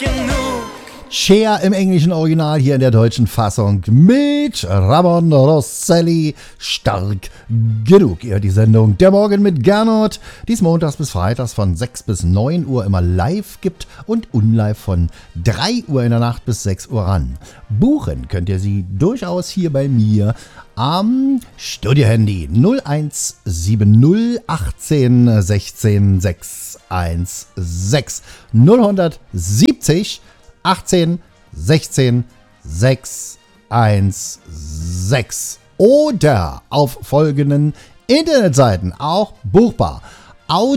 Cher im englischen Original, hier in der deutschen Fassung mit Ramon Rosselli. Stark genug. Ihr hört die Sendung Der Morgen mit Gernot, die es montags bis freitags von 6 bis 9 Uhr immer live gibt und unlive von 3 Uhr in der Nacht bis 6 Uhr ran. Buchen könnt ihr sie durchaus hier bei mir am Studiohandy 0170 18 16 616 0170 18 16 616 oder auf folgenden Internetseiten auch buchbar.